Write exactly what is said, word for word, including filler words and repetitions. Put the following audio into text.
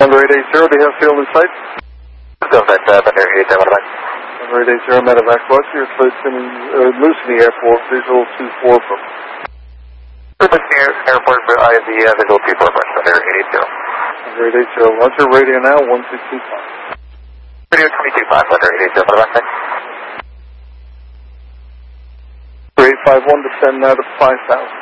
Number eight eight zero, do you have field in sight? Field in sight, uh, Thunder eight eight zero, medevac. Number eight eight zero, medevac bus, you're listening, uh, Luceny Airport, visual two four from. Luceny Airport, I have the uh, visual two four from Thunder eight eight zero. Number eight eight zero, roger, radio now, one two two five. Radio two two five, Thunder eight eight zero, medevac. eight five one, descend now to five thousand.